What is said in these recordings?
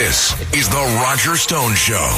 This is The Roger Stone Show.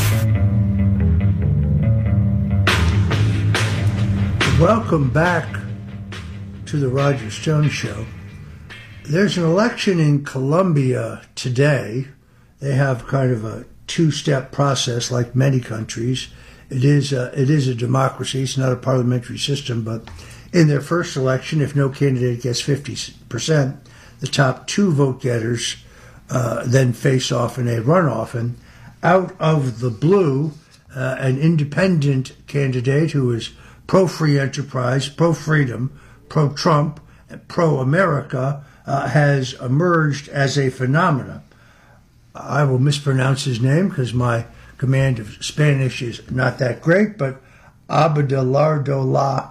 Welcome back to The Roger Stone Show. There's an election in Colombia today. They have kind of a two-step process like many countries. It is a democracy. It's not a parliamentary system, but in their first election, if no candidate gets 50%, the top two vote getters then face off in a runoff. And out of the blue, an independent candidate who is pro-free enterprise, pro-freedom, pro-Trump, pro-America has emerged as a phenomenon. I will mispronounce his name because my command of Spanish is not that great, but Abelardo La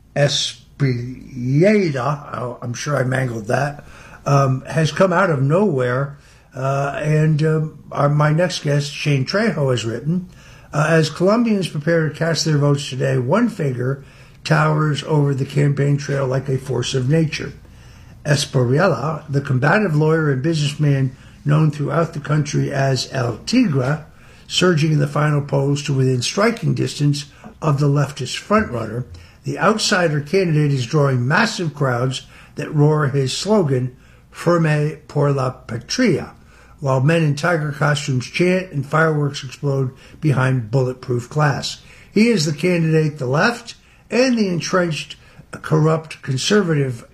Espriella, I'm sure I mangled that, has come out of nowhere. My next guest, Shane Trejo, has written, as Colombians prepare to cast their votes today, one figure towers over the campaign trail like a force of nature. Espriella, the combative lawyer and businessman known throughout the country as El Tigre, surging in the final polls to within striking distance of the leftist frontrunner, the outsider candidate is drawing massive crowds that roar his slogan, Firme por la Patria, while men in tiger costumes chant and fireworks explode behind bulletproof glass. He is the candidate the left and the entrenched, corrupt conservative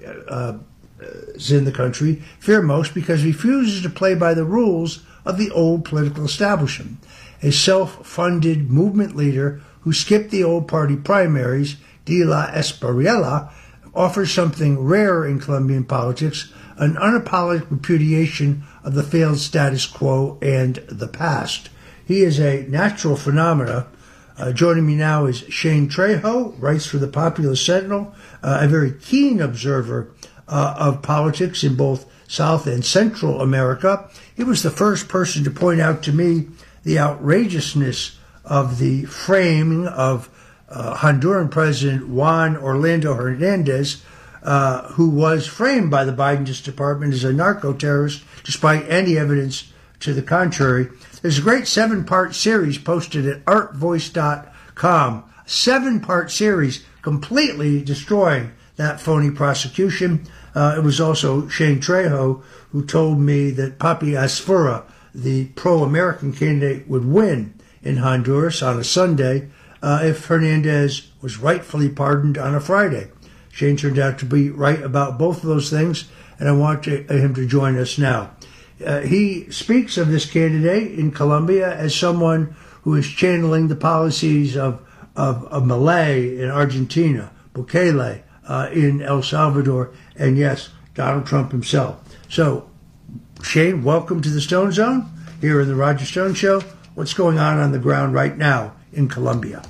in the country fear most because he refuses to play by the rules of the old political establishment. A self-funded movement leader who skipped the old party primaries, De La Espriella, offers something rare in Colombian politics, an unapologetic repudiation of the failed status quo and the past. He is a natural phenomena. Joining me now is Shane Trejo, writes for the Popular Sentinel, a very keen observer of politics in both South and Central America. He was the first person to point out to me the outrageousness of the framing of Honduran President Juan Orlando Hernandez, who was framed by the Biden Justice Department as a narco-terrorist, despite any evidence to the contrary. There's a great 7-part series posted at artvoice.com, 7-part series completely destroying that phony prosecution. It was also Shane Trejo who told me that Papi Asfura, the pro-American candidate, would win in Honduras on a Sunday if Hernandez was rightfully pardoned on a Friday. Shane turned out to be right about both of those things, and I want him to join us now. He speaks of this candidate in Colombia as someone who is channeling the policies of Milei in Argentina, Bukele in El Salvador, and yes, Donald Trump himself. So, Shane, welcome to the Stone Zone here in the Roger Stone Show. What's going on the ground right now in Colombia?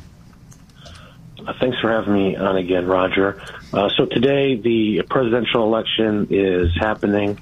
Thanks for having me on again, Roger. So today the presidential election is happening.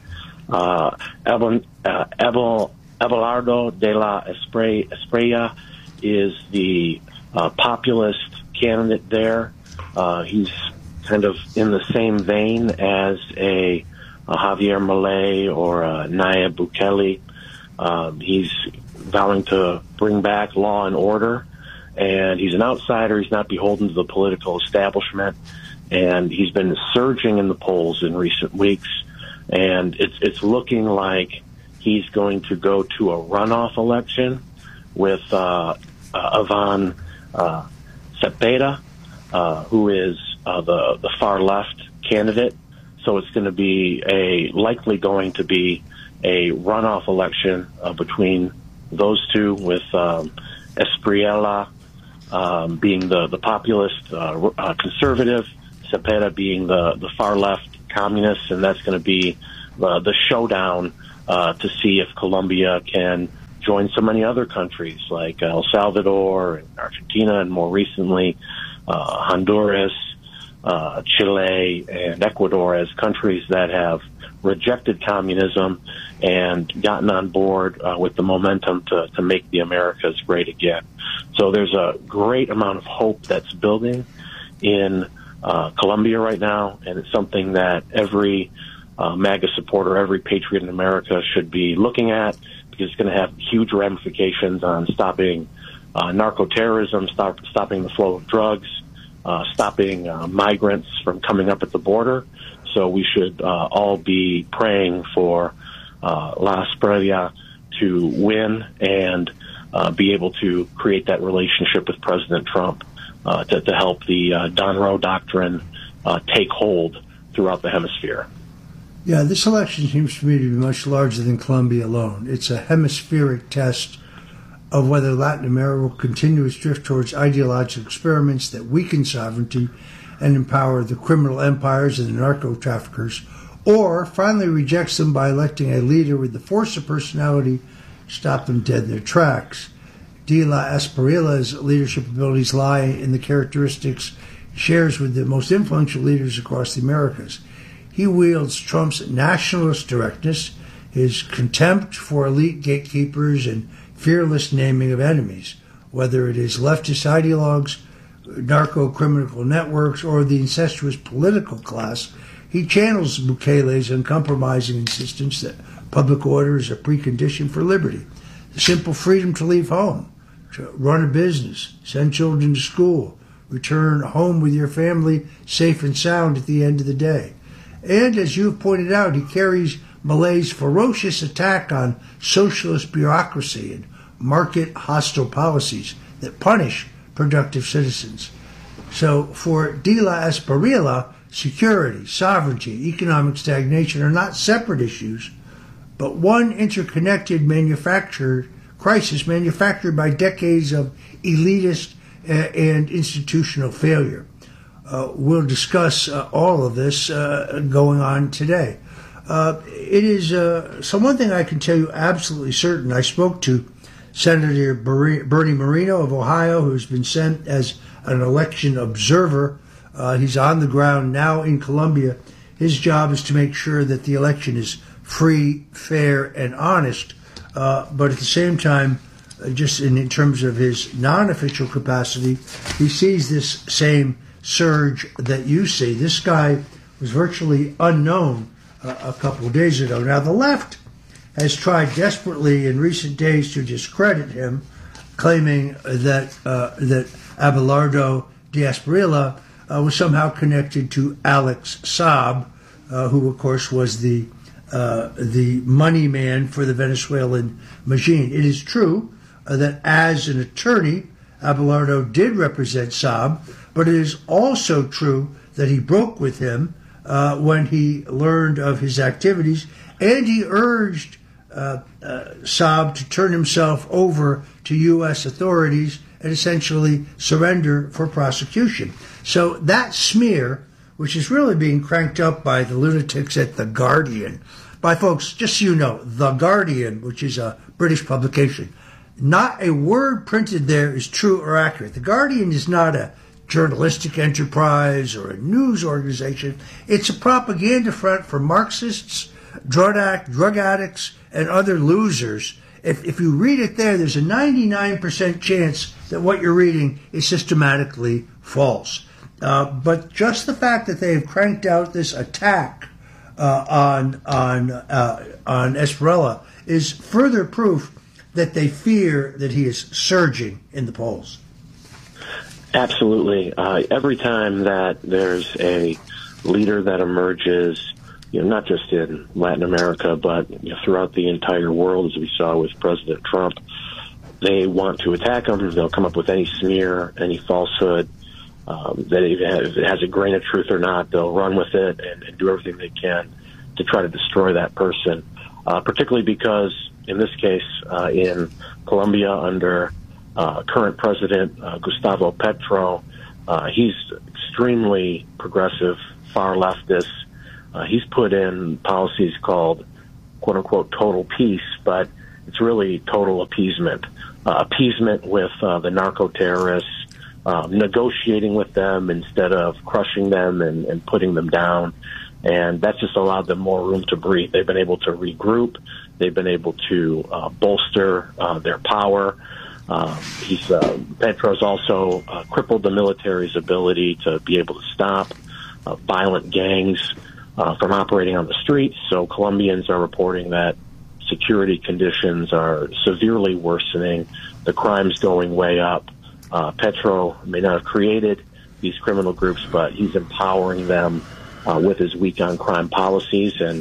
Abelardo de la Espriella is the populist candidate there. He's kind of in the same vein as a Javier Milei or Nayib Bukele. He's vowing to bring back law and order, and he's an outsider. He's not beholden to the political establishment, and he's been surging in the polls in recent weeks, and it's looking like he's going to go to a runoff election with Ivan Cepeda, who is the far left candidate. So it's going to be likely going to be a runoff election between those two, with Espriella being the populist conservative, Cepeda being the far left communist, and that's going to be the showdown to see if Colombia can join so many other countries like El Salvador and Argentina, and more recently Honduras, Chile, and Ecuador as countries that have rejected communism and gotten on board with the momentum to make the Americas great again. So there's a great amount of hope that's building in Colombia right now, and it's something that every MAGA supporter, every patriot in America should be looking at, because it's going to have huge ramifications on stopping narco-terrorism, stopping the flow of drugs, stopping migrants from coming up at the border. So we should all be praying for La Espriella to win and be able to create that relationship with President Trump to help the Don Roe doctrine take hold throughout the hemisphere. Yeah, this election seems to me to be much larger than Colombia alone. It's a hemispheric test of whether Latin America will continue its drift towards ideological experiments that weaken sovereignty and empower the criminal empires and the narco-traffickers, or finally rejects them by electing a leader with the force of personality to stop them dead in their tracks. De La Espriella's leadership abilities lie in the characteristics he shares with the most influential leaders across the Americas. He wields Trump's nationalist directness, his contempt for elite gatekeepers, and fearless naming of enemies, whether it is leftist ideologues, narco-criminal networks, or the incestuous political class. He channels Bukele's uncompromising insistence that public order is a precondition for liberty, the simple freedom to leave home, to run a business, send children to school, return home with your family safe and sound at the end of the day. And as you've pointed out, he carries Milei's ferocious attack on socialist bureaucracy and market-hostile policies that punish productive citizens. So for De La Espriella, security, sovereignty, economic stagnation are not separate issues, but one interconnected crisis manufactured by decades of elitist and institutional failure. We'll discuss all of this going on today. It is so one thing I can tell you absolutely certain. I spoke to Senator Bernie Moreno of Ohio, who's been sent as an election observer. He's on the ground now in Colombia. His job is to make sure that the election is free, fair, and honest. But at the same time, just in terms of his non-official capacity, he sees this same surge that you see. This guy was virtually unknown a couple of days ago. Now, the left has tried desperately in recent days to discredit him, claiming that Abelardo de Espriella was somehow connected to Alex Saab, who, of course, was the money man for the Venezuelan machine. It is true that as an attorney, Abelardo did represent Saab, but it is also true that he broke with him when he learned of his activities, and he urged Saab to turn himself over to U.S. authorities and essentially surrender for prosecution. So that smear, which is really being cranked up by the lunatics at The Guardian, by folks, just so you know, The Guardian, which is a British publication, not a word printed there is true or accurate. The Guardian is not a journalistic enterprise or a news organization. It's a propaganda front for Marxists, drug addicts, and other losers. If you read it there, there's a 99% chance that what you're reading is systematically false. But just the fact that they have cranked out this attack on Espriella is further proof that they fear that he is surging in the polls. Absolutely. Every time that there's a leader that emerges, not just in Latin America, but throughout the entire world, as we saw with President Trump, they want to attack him. They'll come up with any smear, any falsehood, that if it has a grain of truth or not, they'll run with it and do everything they can to try to destroy that person, particularly because, in this case, in Colombia, under current President Gustavo Petro, he's extremely progressive, far leftist. He's put in policies called, quote-unquote, total peace, but it's really total appeasement. Appeasement with the narco-terrorists, negotiating with them instead of crushing them and putting them down. And that's just allowed them more room to breathe. They've been able to regroup. They've been able to bolster their power. Petro's also crippled the military's ability to be able to stop violent gangs from operating on the streets. So Colombians are reporting that security conditions are severely worsening, the crime's going way up. Petro may not have created these criminal groups, but he's empowering them with his weak on crime policies. And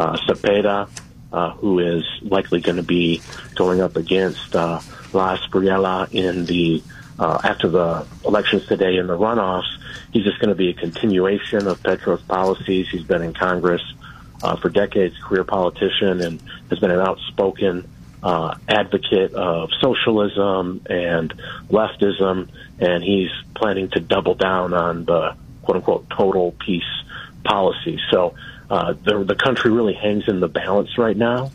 Cepeda, who is likely going to be going up against La Espriella in the after the elections today in the runoffs, he's just going to be a continuation of Petro's policies. He's been in Congress for decades, career politician, and has been an outspoken advocate of socialism and leftism, and he's planning to double down on the quote-unquote total peace policy. So the country really hangs in the balance right now,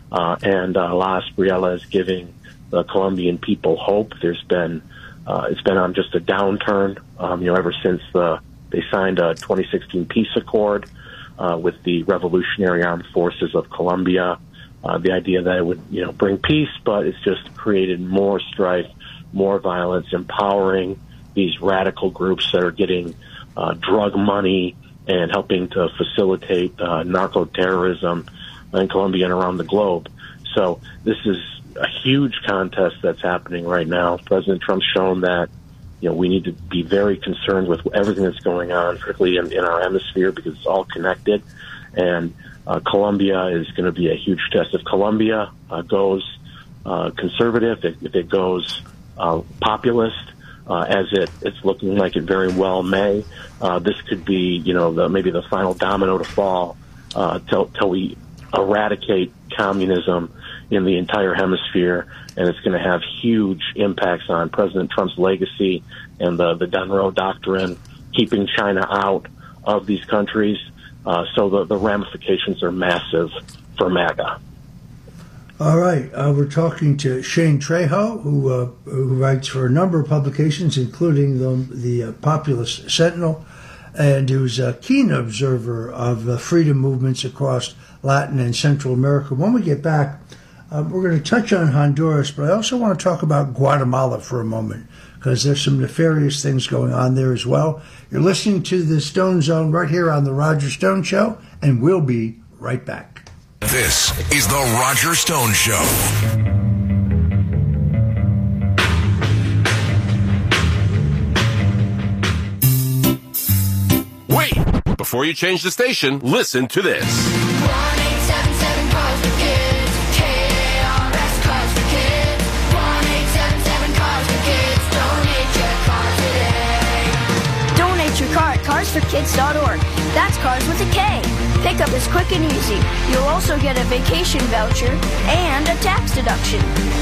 and La Espriella is giving the Colombian people hope. There's been it's been on just a downturn, ever since they signed a 2016 peace accord with the Revolutionary Armed Forces of Colombia. The idea that it would, bring peace, but it's just created more strife, more violence, empowering these radical groups that are getting drug money and helping to facilitate narco-terrorism in Colombia and around the globe. So this is a huge contest that's happening right now. President Trump's shown that, we need to be very concerned with everything that's going on, particularly in our hemisphere, because it's all connected. And Colombia is going to be a huge test. If Colombia goes conservative, if it goes populist, as it's looking like it very well may, this could be, maybe the final domino to fall till we eradicate communism in the entire hemisphere, and it's going to have huge impacts on President Trump's legacy and the Dunroe Doctrine, keeping China out of these countries. So the ramifications are massive for MAGA. All right. We're talking to Shane Trejo, who writes for a number of publications, including the Populist Sentinel, and who's a keen observer of the freedom movements across Latin and Central America. When we get back, we're going to touch on Honduras, but I also want to talk about Guatemala for a moment, because there's some nefarious things going on there as well. You're listening to the Stone Zone right here on The Roger Stone Show, and we'll be right back. This is The Roger Stone Show. Wait! Before you change the station, listen to this. 1-877 Cars for Kids. KARS Cars for Kids. 1-877 Cars for Kids. Donate your car today. Donate your car at carsforkids.org. That's cars with a K. Pickup is quick and easy. You'll also get a vacation voucher and a tax deduction.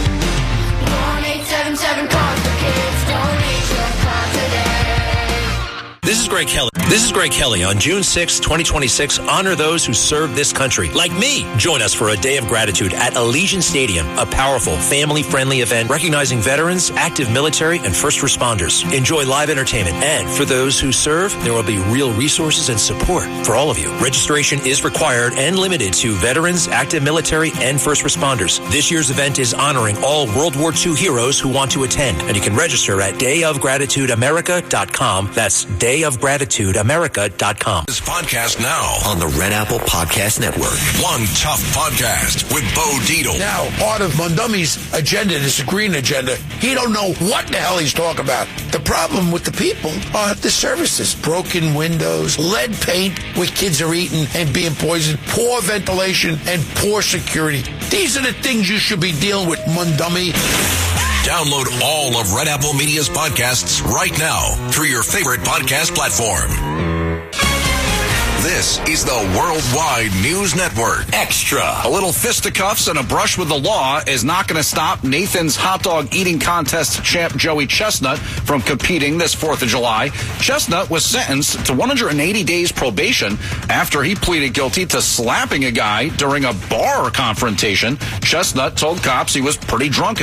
1-877 Cars for Kids. Donate your car today. This is Greg Kelly. This is Greg Kelly. On June 6, 2026, honor those who serve this country, like me. Join us for a day of gratitude at Allegiant Stadium, a powerful, family-friendly event recognizing veterans, active military, and first responders. Enjoy live entertainment, and for those who serve, there will be real resources and support for all of you. Registration is required and limited to veterans, active military, and first responders. This year's event is honoring all World War II heroes who want to attend, and you can register at dayofgratitudeamerica.com. That's dayofgratitudeamerica.com. This podcast now On the Red Apple Podcast Network. One Tough Podcast with Bo Dietl. Now, part of Mondami's agenda, this green agenda, he don't know what the hell he's talking about. The problem with the people are the services. Broken windows, lead paint where kids are eating and being poisoned, poor ventilation, and poor security. These are the things you should be dealing with, Mondami. Download all of Red Apple Media's podcasts right now through your favorite podcast platform. This is the Worldwide News Network. Extra. A little fisticuffs and a brush with the law is not going to stop Nathan's hot dog eating contest champ Joey Chestnut from competing this 4th of July. Chestnut was sentenced to 180 days probation after he pleaded guilty to slapping a guy during a bar confrontation. Chestnut told cops he was pretty drunk